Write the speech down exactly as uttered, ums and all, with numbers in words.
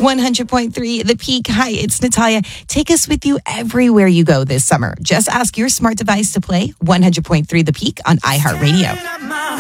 one hundred point three The Peak. Hi, it's Natalia. Take us with you everywhere you go this summer. Just ask your smart device to play one hundred point three The Peak on iHeartRadio.